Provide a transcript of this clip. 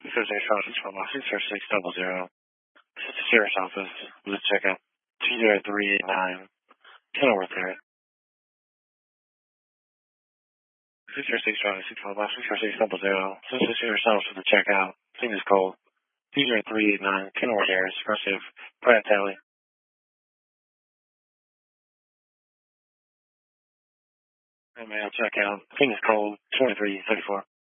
Thursday, Charlotte, 64600. This is the sheriff's office. Let's check out 20389 Kenilworth area. 646 Charlotte, 64600. This is the sheriff's office for the checkout. Scene is cold. 20389 Kenilworth area. Aggressive. Pratt Tally. Male checkout. Scene is cold. 2334.